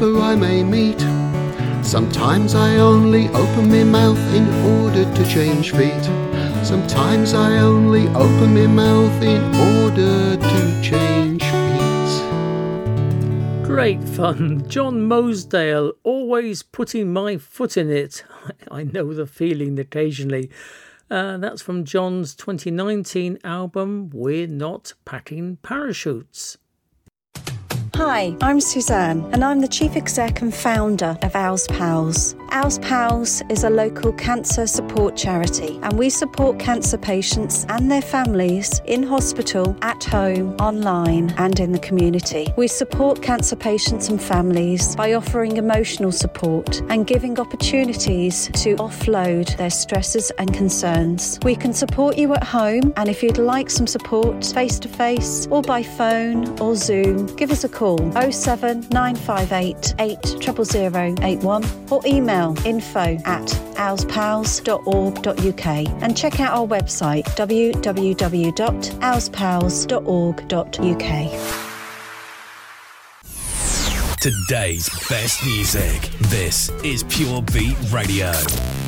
who I may meet. Sometimes I only open my mouth in order to change feet. Sometimes I only open my mouth in order to change feet. Great fun. John Mosedale, always putting my foot in it. I know the feeling occasionally. That's from John's 2019 album, We're Not Packing Parachutes. Hi, I'm Suzanne, and I'm the Chief Exec and founder of Owls Pals. Owls Pals is a local cancer support charity, and we support cancer patients and their families in hospital, at home, online, and in the community. We support cancer patients and families by offering emotional support and giving opportunities to offload their stresses and concerns. We can support you at home, and if you'd like some support face-to-face or by phone or Zoom, give us a call 07958 800081 or email info@owlspals.org.uk and check out our website www.owlspals.org.uk. Today's best music. This is Pure Beat Radio.